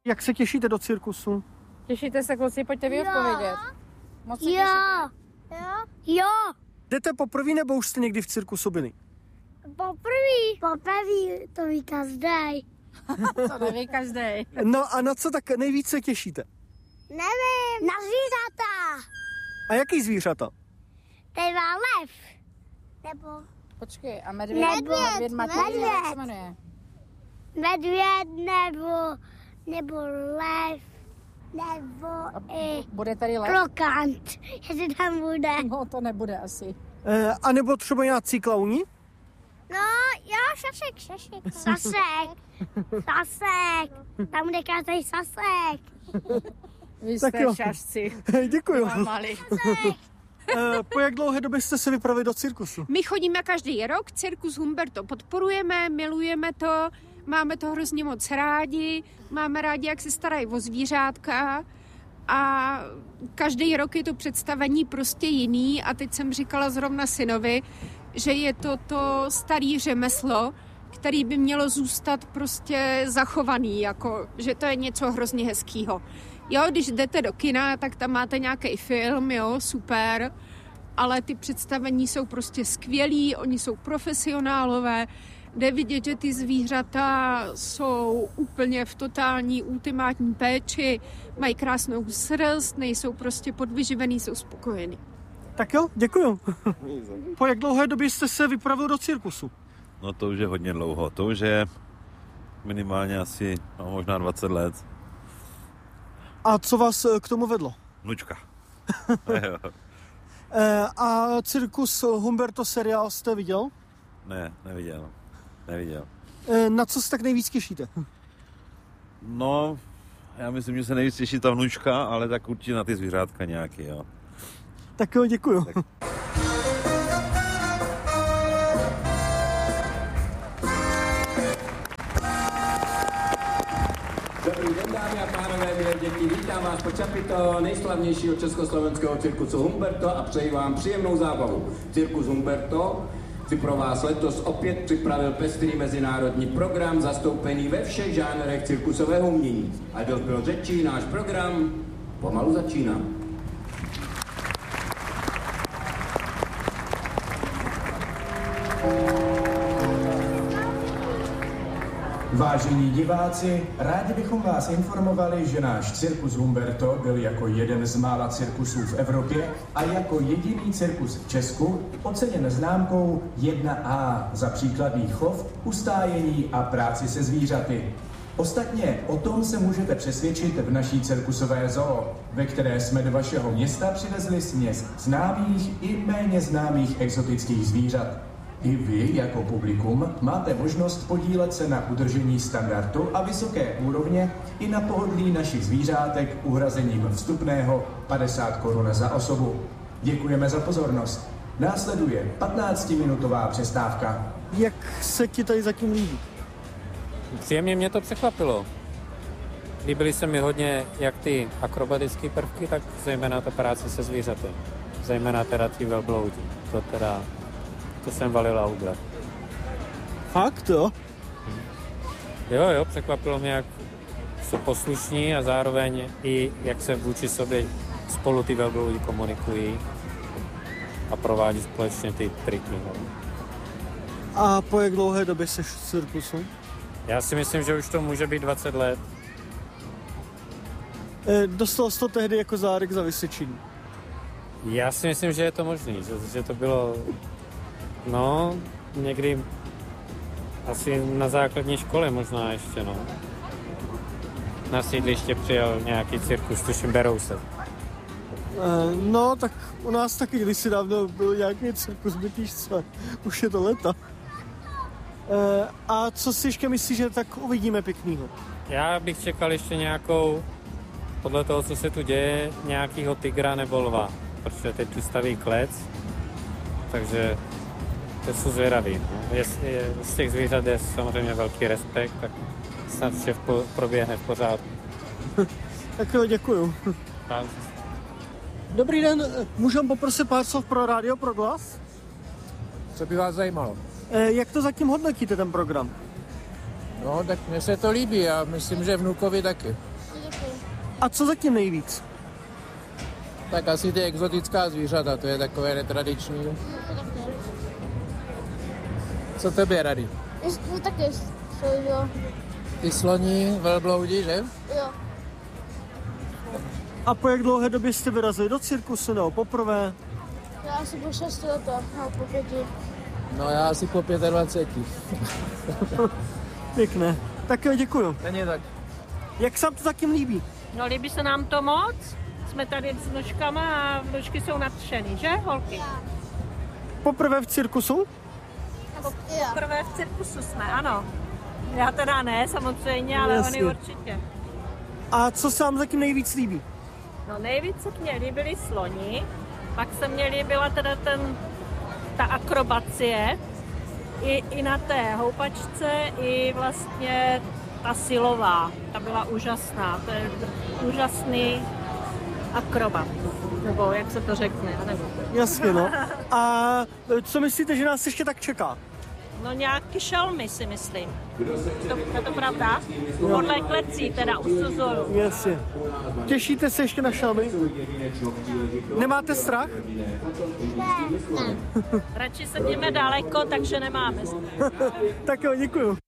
Jak se těšíte do cirkusu? Těšíte se, kluci, pojďte vy odpovědět. Moc se Jo. těšíte? Jo. Jdete poprvé nebo už jste někdy v cirkusu byli? Poprvé to ví každý. To neví každý. No a na co tak nejvíc se těšíte? Nevím. Na zvířata. A jaký zvířata? Třeba lev. Nebo Počkej, a medvěd Matěj, jak se jmenuje? medvěd, nebo lev, nebo i Bude tady lev? krokant, jestli tam bude. No, to nebude asi. A nebo třeba nějací klauni? No, jo, šašek. Sasek. Tam bude každý sasek. Vy Tak jste jo. šašci. Děkuju. Malý. Po jak dlouhé době jste se vypravili do cirkusu? My chodíme každý rok, cirkus Humberto podporujeme, milujeme to, máme to hrozně moc rádi, máme rádi, jak se starají o zvířátka a každý rok je to představení prostě jiný a teď jsem říkala zrovna synovi, že je to starý řemeslo, který by mělo zůstat prostě zachovaný, jako, že to je něco hrozně hezkýho. Jo, když jdete do kina, tak tam máte nějaký film, jo, super, ale ty představení jsou prostě skvělí, oni jsou profesionálové, jde vidět, že ty zvířata jsou úplně v totální ultimátní péči, mají krásnou srst, nejsou prostě podvyživený, jsou spokojení. Tak jo, děkuju. Po jak dlouhé době jste se vypravili do cirkusu? No to už je hodně dlouho, to už je minimálně asi možná 20 let. A co vás k tomu vedlo? Vnučka. A cirkus Humberto seriál jste viděl? Ne, neviděl. Na co se tak nejvíc těšíte? No, já myslím, že se nejvíc těší ta vnučka, ale tak určitě na ty zvířátka nějaký, jo. Tak jo, děkuju. Tak. Dobrý den, dámy a pánové, milé děti, vítám vás po čapito nejslavnějšího československého cirkusu Humberto a přeji vám příjemnou zábavu. Cirkus Humberto si pro vás letos opět připravil pestrý mezinárodní program zastoupený ve všech žánrech cirkusového umění. A dost bylo řečí, náš program pomalu začíná. Vážení diváci, rádi bychom vás informovali, že náš cirkus Humberto byl jako jeden z mála cirkusů v Evropě a jako jediný cirkus v Česku oceněn známkou 1A za příkladný chov, ustájení a práci se zvířaty. Ostatně o tom se můžete přesvědčit v naší cirkusové zoo, ve které jsme do vašeho města přivezli směs známých i méně známých exotických zvířat. I vy, jako publikum, máte možnost podílet se na udržení standardu a vysoké úrovně i na pohodlí našich zvířátek uhrazením vstupného 50 korun za osobu. Děkujeme za pozornost. Následuje 15-minutová přestávka. Jak se ti tady zatím líbí? Příjemně mě to překvapilo. Líbily se mi hodně jak ty akrobatické prvky, tak zejména ta práce se zvířaty. Zejména teda ty velbloudi. To jsem valila udělat. Fakt jo? Jo, překvapilo mě, jak jsou poslušní a zároveň i jak se vůči sobě spolu ty velbloudi komunikují a provádí společně ty triky. A po jak dlouhé době seš v cirkusu? Já si myslím, že už to může být 20 let. Dostal jsi to tehdy jako zárek za vysvědčení? Já si myslím, že je to možný, že to bylo někdy asi na základní škole možná ještě, Na sídliště přijel nějaký cirkus, tuším Berousek. No, tak u nás taky kdysi dávno byl nějaký cirkus, bytíš co, už je to leta. A co si ještě myslíš, že tak uvidíme pěknýho? Já bych čekal ještě nějakou, podle toho, co se tu děje, nějakýho tygra nebo lva, protože teď tu staví klec, takže to jsou zvědaví. Z těch zvířat je samozřejmě velký respekt, tak snad vše proběhne v pořádku. Tak jo, děkuju. Dobrý den, můžeme poprosit pár slov pro rádio, pro Glas? Co by vás zajímalo? Jak to zatím hodnotíte, ten program? No, tak mně se to líbí a myslím, že vnukovi taky. A co zatím nejvíc? Tak asi ty exotická zvířata, to je takové netradiční. Co tebe rady? No taky, jo. Ty sloní, velbloudi, že? Jo. A po jak dlouhé době jste vyrazili do cirkusu, nebo poprvé? Já asi po 6 letech, no po 5. No já asi po 25. Pěkné. Tak jo, děkuju. Není tak. Jak se vám to zatím líbí? No líbí se nám to moc. Jsme tady s vnučkama a vnučky jsou nadšený, že holky? Poprvé v cirkusu? Poprvé v cirkusu jsme, ano. Já teda ne, samozřejmě, ale Jasně. oni určitě. A co se vám zatím nejvíc líbí? No nejvíc se mě líbili sloni, pak se mně líbila teda ta akrobacie, i na té houpačce, i vlastně ta silová, ta byla úžasná, to je úžasný akrobat, nebo jak se to řekne, já nevím. Jasně, no. A co myslíte, že nás ještě tak čeká? No nějaký šelmy si myslím. Je to pravda? Podle klecí, teda u Suzoru. Jasně. Těšíte se ještě na šelmy? Nemáte strach? Radši sedíme daleko, takže nemáme. Tak jo, děkuju.